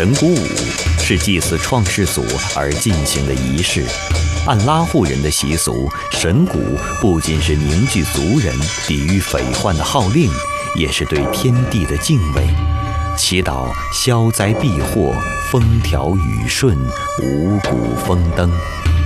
神鼓舞是祭祀创世祖而进行的仪式。按拉祜人的习俗，神鼓不仅是凝聚族人、抵御匪患的号令，也是对天地的敬畏，祈祷消灾避祸、风调雨顺、五谷丰登。